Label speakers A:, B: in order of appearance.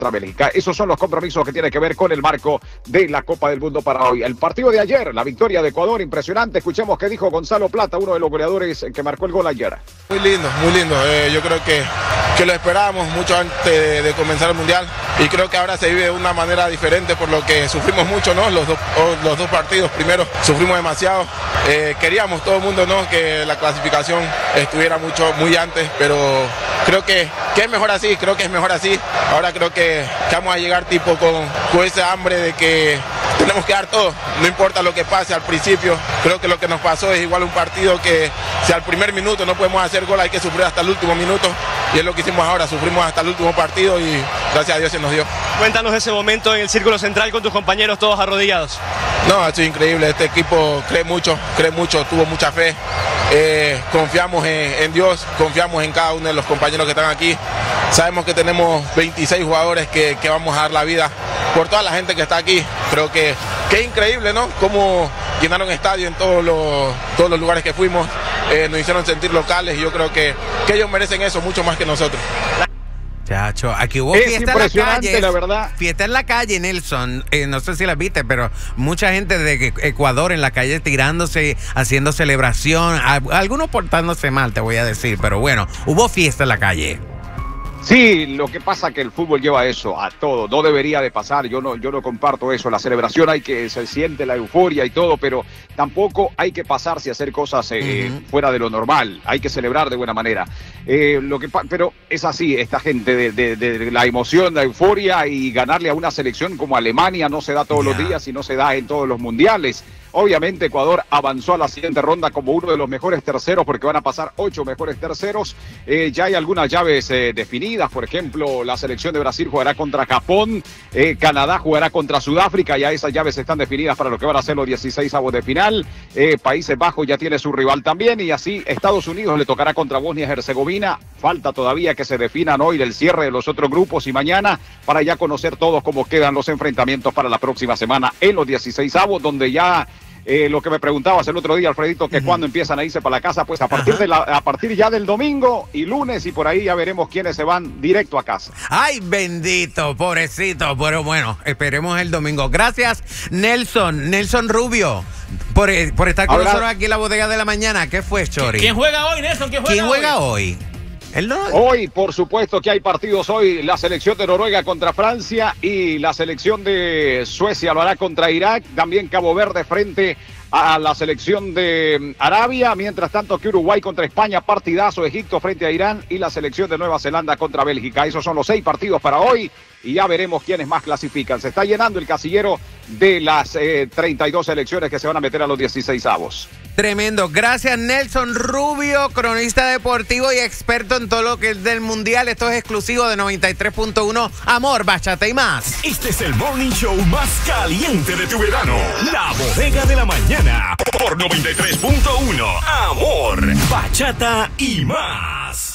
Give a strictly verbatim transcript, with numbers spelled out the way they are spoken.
A: Bélgica. Esos son los compromisos que tienen que ver con el marco de la Copa del Mundo para hoy. El partido de ayer, la victoria de Ecuador, impresionante. Escuchemos qué dijo Gonzalo Plata, uno de los goleadores que marcó el gol ayer.
B: Muy lindo, muy lindo. Eh, yo creo que, que lo esperábamos mucho antes de, de comenzar el Mundial y creo que ahora se vive de una manera diferente por lo que sufrimos mucho, ¿no? Los, do, los dos partidos, primero sufrimos demasiado. Eh, queríamos todo el mundo, ¿no? Que la clasificación estuviera mucho, muy antes, pero creo que, que es mejor así, creo que es mejor así. Ahora creo que que vamos a llegar tipo con, con ese hambre de que tenemos que dar todo, no importa lo que pase al principio. Creo que lo que nos pasó es igual un partido que si al primer minuto no podemos hacer gol hay que sufrir hasta el último minuto y es lo que hicimos ahora, sufrimos hasta el último partido y gracias a Dios se nos dio.
C: Cuéntanos ese momento en el círculo central con tus compañeros todos arrodillados.
B: No, ha sido increíble, este equipo cree mucho, cree mucho, tuvo mucha fe. Eh, confiamos en, en Dios, confiamos en cada uno de los compañeros que están aquí. Sabemos que tenemos veintiséis jugadores que, que vamos a dar la vida por toda la gente que está aquí. Creo que, que es increíble, ¿no? Cómo llenaron estadio en todos los, todos los lugares que fuimos. Eh, nos hicieron sentir locales y yo creo que, que ellos merecen eso mucho más que nosotros.
D: Chacho, aquí hubo
A: es
D: fiesta en la calle,
A: la verdad.
D: Fiesta en la calle, Nelson. Eh, no sé si la viste, pero mucha gente de Ecuador en la calle tirándose, haciendo celebración, algunos portándose mal, te voy a decir, pero bueno, hubo fiesta en la calle.
A: Sí, lo que pasa es que el fútbol lleva eso a todo, no debería de pasar, yo no, yo no comparto eso, la celebración hay que, se siente la euforia y todo, pero tampoco hay que pasarse a hacer cosas eh, uh-huh. fuera de lo normal, hay que celebrar de buena manera, eh, lo que pero es así, esta gente de, de, de la emoción, la euforia y ganarle a una selección como Alemania no se da todos yeah. los días y no se da en todos los mundiales. Obviamente Ecuador avanzó a la siguiente ronda como uno de los mejores terceros porque van a pasar ocho mejores terceros. Eh, ya hay algunas llaves eh, definidas, por ejemplo, la selección de Brasil jugará contra Japón, eh, Canadá jugará contra Sudáfrica, ya esas llaves están definidas para lo que van a ser los dieciséis avos de final. Eh, Países Bajos ya tiene su rival también y así Estados Unidos le tocará contra Bosnia y Herzegovina. Falta todavía que se definan hoy el cierre de los otros grupos y mañana para ya conocer todos cómo quedan los enfrentamientos para la próxima semana en los dieciséis avos, donde ya Eh, lo que me preguntabas el otro día, Alfredito, que uh-huh. cuando empiezan a irse para la casa, pues a partir de la, a partir ya del domingo y lunes y por ahí ya veremos quiénes se van directo a casa.
D: Ay, bendito, pobrecito, pero bueno, esperemos el domingo. Gracias, Nelson, Nelson Rubio, por, por estar con Ahora, nosotros aquí en la bodega de la mañana. ¿Qué fue, Chori?
C: ¿Quién juega hoy, Nelson? ¿Quién juega,
D: ¿Quién juega
C: hoy?
D: hoy? ¿El no?
A: Hoy, por supuesto que hay partidos hoy, la selección de Noruega contra Francia y la selección de Suecia lo hará contra Irak, también Cabo Verde frente a la selección de Arabia, mientras tanto que Uruguay contra España, partidazo, Egipto frente a Irán y la selección de Nueva Zelanda contra Bélgica. Esos son los seis partidos para hoy y ya veremos quiénes más clasifican. Se está llenando el casillero de las eh, treinta y dos selecciones que se van a meter a los dieciséis avos.
D: Tremendo. Gracias, Nelson Rubio, cronista deportivo y experto en todo lo que es del Mundial. Esto es exclusivo de noventa y tres punto uno Amor, Bachata y más.
E: Este es el morning show más caliente de tu verano. La Bodega de la Mañana. Por noventa y tres punto uno Amor, Bachata y más.